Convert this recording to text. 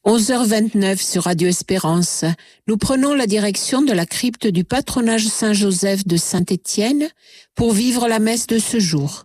11h29 sur Radio Espérance. Nous prenons la direction de la crypte du patronage Saint-Joseph de Saint-Étienne pour vivre la messe de ce jour.